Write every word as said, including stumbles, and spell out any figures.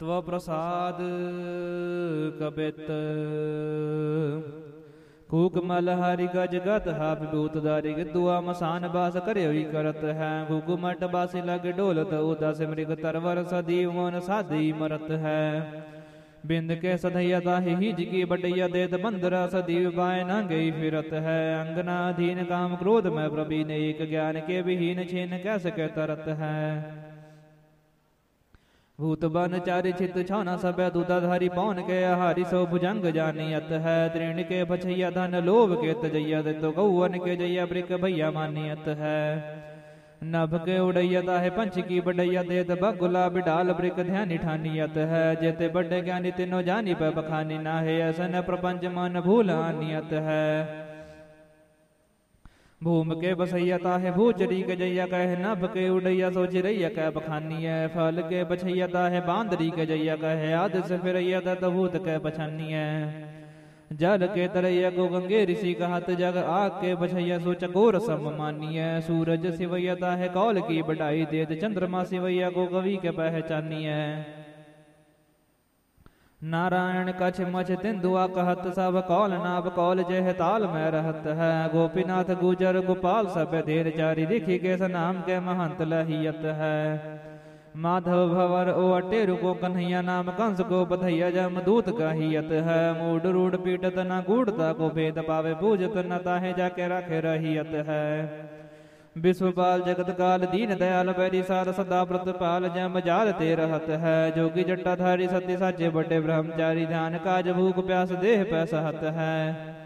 ਤਵ ਪ੍ਰਸਾਦ ਕਬਿਤ ਕੂਕ ਮਲ ਹਰਿ ਗਜ ਗਤ ਹਾ ਵਿਭੂਤ ਦਾਰਿ ਗਿਦੁਆ ਮਸਾਨ ਬਾਸ ਕਰਿਓਈ ਕਰਤ ਹੈ ਗੁਗ ਮਟ ਬਾਸੀ ਲਗ ਢੋਲਤ ਉਦਸ ਮ੍ਰਿਗ ਤਰਵਰ ਸਦੀਵ ਮੋਨ ਸਾਧੀ ਮਰਤ ਹੈ ਬਿੰਦ ਕੇ ਸਧਈਆ ਤਾਹਿ ਹਿਜ ਕੀ ਬਡਈਆ ਦੇਤ ਬੰਦਰਾ ਸਦੀਵ ਪਾਏ ਨਾ ਗਈ ਫਿਰਤ ਹੈ ਅੰਗਨਾ ਅਧੀਨ ਕਾਮ ਕ੍ਰੋਧ ਮੈਂ ਪ੍ਰਭੀ ਨੇ ਏਕ ਗਿਆਨ ਕੇ ਵਿਹੀਨ ਛਿਨ ਕੈ ਸਕੈ ਤਰਤ ਹੈ भूत बन चारि छित छौना सबे दूधाधारी पौन के आहारी सो भुजंग जानियत है तृण के पछैया धन लोभ के तजैया दे तो गौवन के जैया ब्रिक भैया मानियत है नभ के उड़ैया ताहे पंच की बडैया देत बगुला बिडाल ब्रिक ध्यानी ठानियत है जेते बड़े ज्ञानी तिनो जानी पे बखानी ना है ऐसन प्रपंच मन भूल आनियत है भूम के बसैया ताहे भूचरी के जैया कह नभ के उड़ैया सो चिरैया कह बखानी है फल के बछैया ताहे बांदरी के जैया कह आद से फिरैया तभूत कह बछानी है जल के तरैया को गंगे ऋषि कहत जग आग के बछैया सो चकोर सम मानी है सूरज सिवैया ताहे कौल की बढ़ाई देत चंद्रमा सिवैया को कवि के पहचानी है नारायण कछ मछ तिंदुआ कहत सब कौल नाभ कौल जह ताल में रहत है गोपीनाथ गुजर गोपाल सब धेर चारी लिखी के सनाम के महंत लहियत है माधव भवर ओ अटेरु को कन्हैया नाम कंस को बधैया जम दूत कहियत है मूड रूढ़ पीटत न गूढ़ता को भेद पावे पूजत न ताहे जाके रखे रहियत है विश्वपाल जगत काल दीन दयाल बैरी सार सदा प्रतिपाल जम जाल ते रहत है जोगी जट्टाधारी सत्य साचे बड़े ब्रह्मचारी ध्यान काज भूख प्यास देह पैसहत है